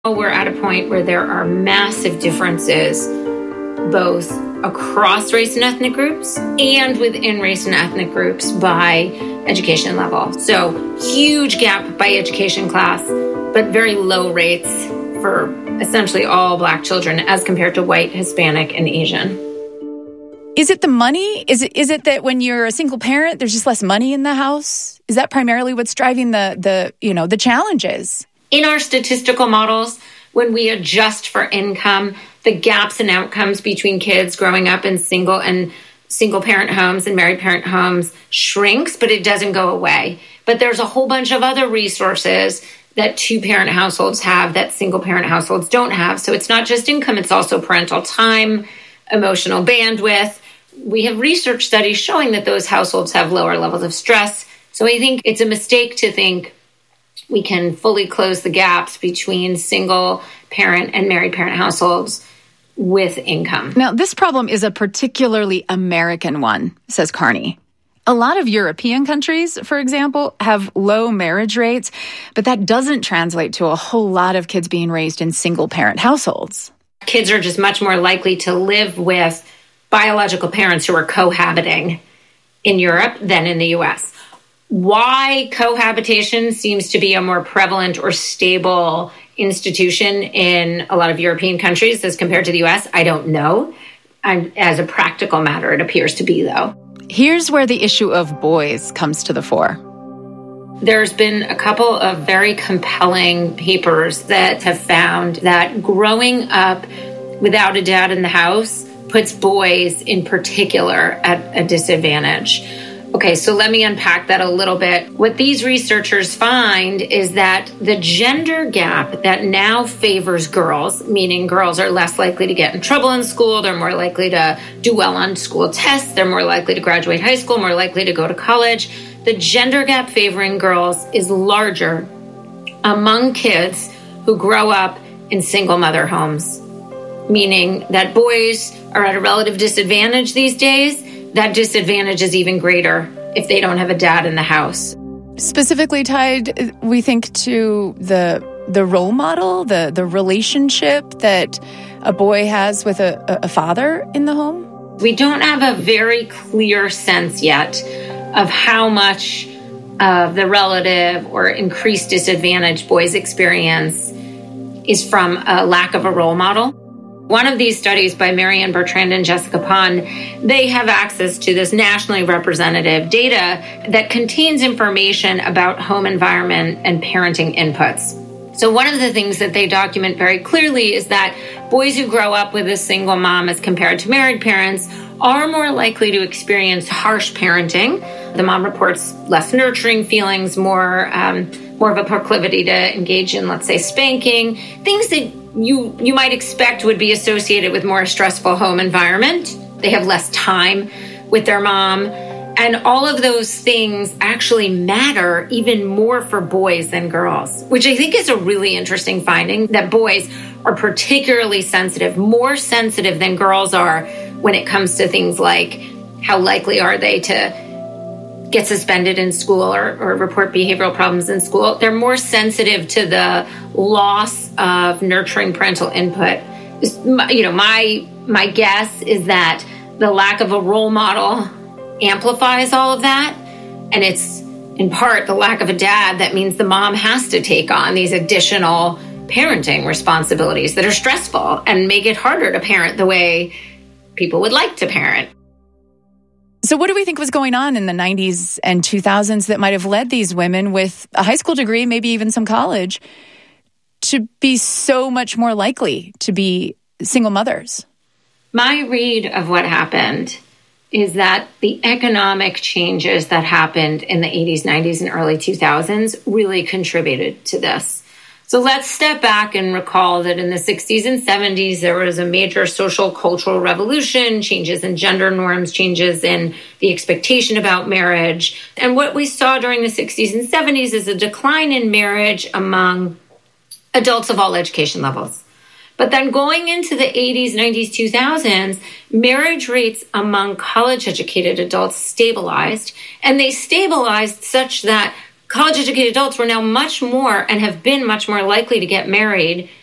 We're at a point where there are massive differences, both across race and ethnic groups and within race and ethnic groups by education level. So huge gap by education class, but very low rates for essentially all Black children as compared to white, Hispanic, and Asian. Is it the money? Is it that when you're a single parent, there's just less money in the house? Is that primarily what's driving the challenges? In our statistical models, when we adjust for income, the gaps in outcomes between kids growing up in single parent homes and married parent homes shrinks, but it doesn't go away. But there's a whole bunch of other resources that two-parent households have that single-parent households don't have. So it's not just income, it's also parental time, emotional bandwidth. We have research studies showing that those households have lower levels of stress. So I think it's a mistake to think we can fully close the gaps between single parent and married parent households with income. Now, this problem is a particularly American one, says Carney. A lot of European countries, for example, have low marriage rates, but that doesn't translate to a whole lot of kids being raised in single parent households. Kids are just much more likely to live with biological parents who are cohabiting in Europe than in the U.S. Why cohabitation seems to be a more prevalent or stable institution in a lot of European countries as compared to the U.S., I don't know. And as a practical matter, it appears to be, though. Here's where the issue of boys comes to the fore. There's been a couple of very compelling papers that have found that growing up without a dad in the house puts boys in particular at a disadvantage. Okay, so let me unpack that a little bit. What these researchers find is that the gender gap that now favors girls, meaning girls are less likely to get in trouble in school, they're more likely to do well on school tests, they're more likely to graduate high school, more likely to go to college. The gender gap favoring girls is larger among kids who grow up in single mother homes, meaning that boys are at a relative disadvantage these days. That disadvantage is even greater if they don't have a dad in the house. Specifically tied, we think, to the role model, the relationship that a boy has with a father in the home? We don't have a very clear sense yet of how much of the relative or increased disadvantage boys experience is from a lack of a role model. One of these studies by Marianne Bertrand and Jessica Pond, they have access to this nationally representative data that contains information about home environment and parenting inputs. So one of the things that they document very clearly is that boys who grow up with a single mom as compared to married parents are more likely to experience harsh parenting. The mom reports less nurturing feelings, more of a proclivity to engage in, let's say, spanking, things that you might expect would be associated with more stressful home environment. They have less time with their mom. And all of those things actually matter even more for boys than girls, which I think is a really interesting finding, that boys are particularly sensitive, more sensitive than girls are when it comes to things like how likely are they to get suspended in school or report behavioral problems in school. They're more sensitive to the loss of nurturing parental input. You know, my guess is that the lack of a role model amplifies all of that. And it's in part the lack of a dad that means the mom has to take on these additional parenting responsibilities that are stressful and make it harder to parent the way people would like to parent. So what do we think was going on in the 90s and 2000s that might have led these women with a high school degree, maybe even some college, to be so much more likely to be single mothers? My read of what happened is that the economic changes that happened in the 80s, 90s, and early 2000s really contributed to this. So let's step back and recall that in the 60s and 70s, there was a major social cultural revolution, changes in gender norms, changes in the expectation about marriage. And what we saw during the 60s and 70s is a decline in marriage among adults of all education levels. But then going into the 80s, 90s, 2000s, marriage rates among college-educated adults stabilized, and they stabilized such that college-educated adults were now much more and have been much more likely to get married